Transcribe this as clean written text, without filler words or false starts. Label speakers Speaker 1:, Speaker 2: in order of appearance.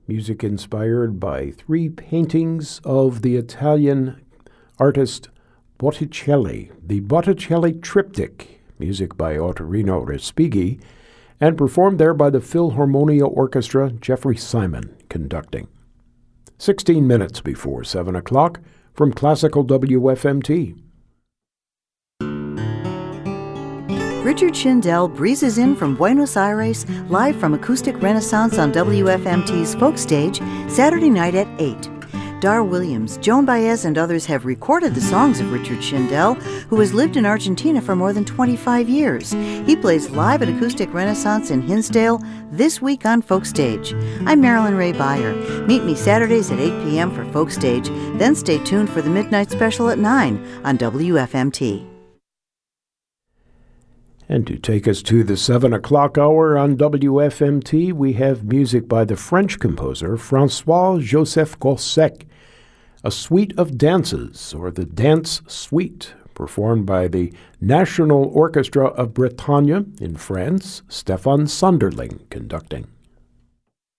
Speaker 1: Music inspired by three paintings of the Italian artist Botticelli. The Botticelli Triptych, music by Ottorino Respighi, and performed there by the Philharmonia Orchestra, Jeffrey Simon conducting. 16 minutes before 7 o'clock from Classical WFMT.
Speaker 2: Richard Shindell breezes in from Buenos Aires, live from Acoustic Renaissance on WFMT's Folk Stage, Saturday night at 8. Dar Williams, Joan Baez, and others have recorded the songs of Richard Shindell, who has lived in Argentina for more than 25 years. He plays live at Acoustic Renaissance in Hinsdale this week on Folk Stage. I'm Marilyn Ray Beyer. Meet me Saturdays at 8 p.m. for Folk Stage, then stay tuned for the Midnight Special at 9 on WFMT.
Speaker 1: And to take us to the 7 o'clock hour on WFMT, we have music by the French composer François-Joseph Gossec, a suite of dances, or the Dance Suite, performed by the National Orchestra of Bretagne in France, Stefan Sonderling conducting.